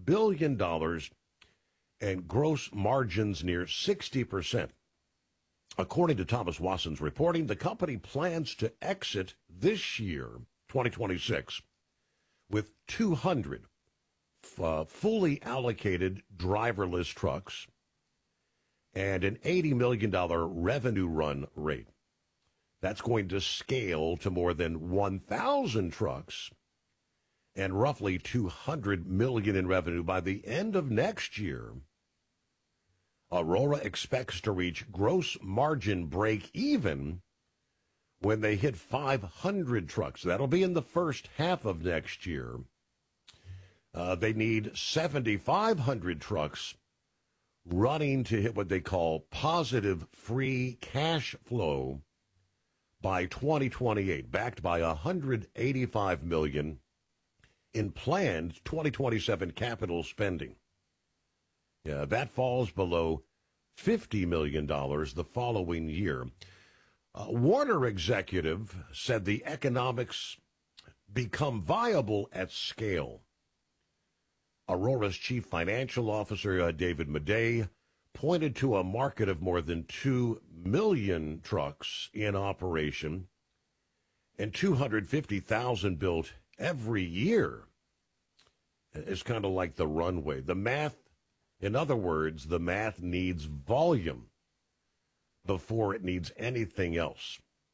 billion and gross margins near 60%. According to Thomas Wasson's reporting, the company plans to exit this year, 2026, with 200 fully allocated driverless trucks and an $80 million revenue run rate. That's going to scale to more than 1,000 trucks and roughly $200 million in revenue by the end of next year. Aurora expects to reach gross margin break even when they hit 500 trucks. That'll be in the first half of next year. They need 7,500 trucks running to hit what they call positive free cash flow by 2028, backed by $185 million in planned 2027 capital spending. Yeah, that falls below $50 million the following year. Warner executive said the economics become viable at scale. Aurora's chief financial officer, David Maday, pointed to a market of more than 2 million trucks in operation and 250,000 built every year. It's kind of like the runway. The math, in other words, the math needs volume before it needs anything else.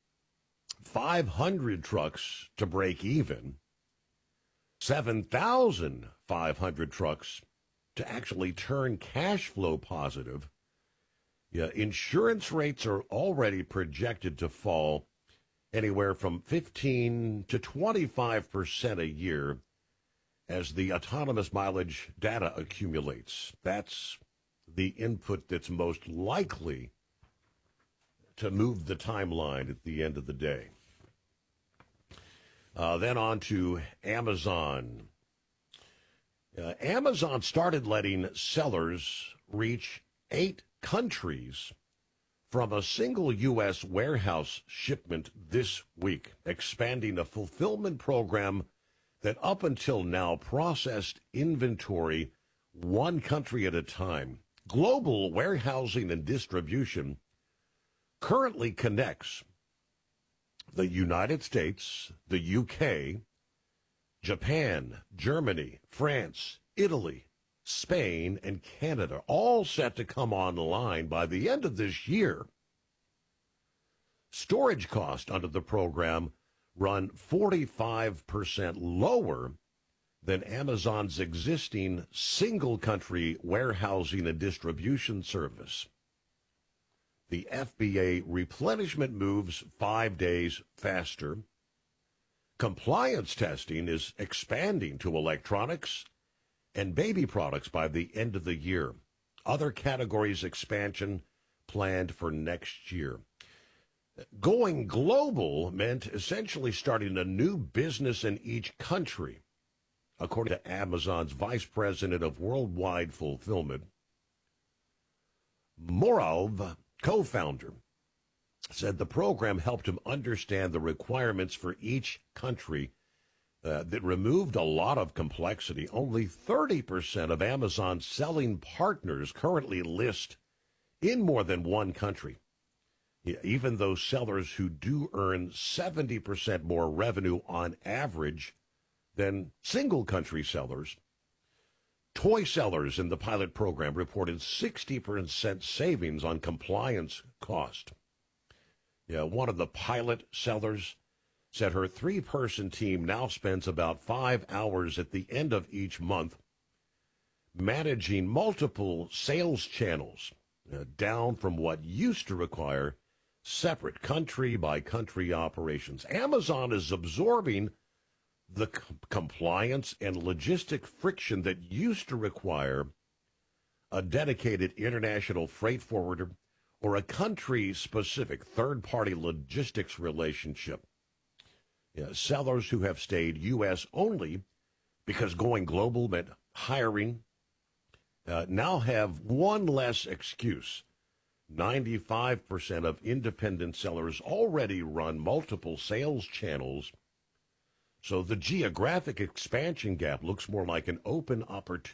500 trucks to break even, 7,500 trucks to actually turn cash flow positive. Yeah, insurance rates are already projected to fall anywhere from 15 to 25% a year as the autonomous mileage data accumulates. That's the input that's most likely to move the timeline at the end of the day. Then on to Amazon. Amazon started letting sellers reach 8 countries from a single U.S. warehouse shipment this week, expanding a fulfillment program that up until now processed inventory one country at a time. Global warehousing and distribution currently connects the United States, the UK, Japan, Germany, France, Italy, Spain, and Canada, all set to come online by the end of this year. Storage costs under the program run 45% lower than Amazon's existing single-country warehousing and distribution service. The FBA replenishment moves 5 days faster. Compliance testing is expanding to electronics and baby products by the end of the year. Other categories expansion planned for next year. Going global meant essentially starting a new business in each country, according to Amazon's vice president of worldwide fulfillment. Morov, co-founder, said the program helped him understand the requirements for each country that removed a lot of complexity. Only 30% of Amazon's selling partners currently list in more than one country. Even those sellers who do earn 70% more revenue on average than single-country sellers. Toy sellers in the pilot program reported 60% savings on compliance cost. Yeah, one of the pilot sellers said her 3-person team now spends about 5 hours at the end of each month managing multiple sales channels, down from what used to require separate country-by-country operations. Amazon is absorbing the compliance and logistic friction that used to require a dedicated international freight forwarder or a country-specific third-party logistics relationship. Sellers who have stayed U.S. only because going global meant hiring now have one less excuse. 95% of independent sellers already run multiple sales channels, so the geographic expansion gap looks more like an open opportunity